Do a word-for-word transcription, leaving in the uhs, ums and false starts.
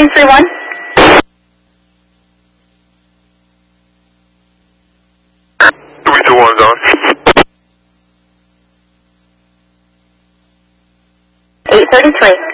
three three one. three two one is on. eight thirty-three.